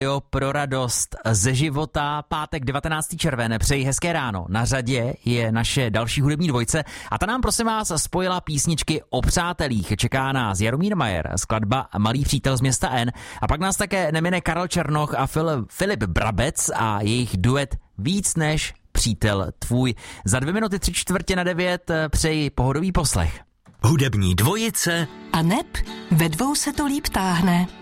Jo, pro radost ze života, pátek 19. červen, přeji hezké ráno. Na řadě je naše další hudební dvojce a ta nám prosím vás spojila písničky o přátelích. Čeká nás Jaromír Majer, skladba Malý přítel z města N a pak nás také nemine Karel Černoch a Filip Brabec a jejich duet Víc než přítel tvůj. Za 2 minuty 8:45 přeji pohodový poslech. Hudební dvojice a neb ve dvou se to líp táhne.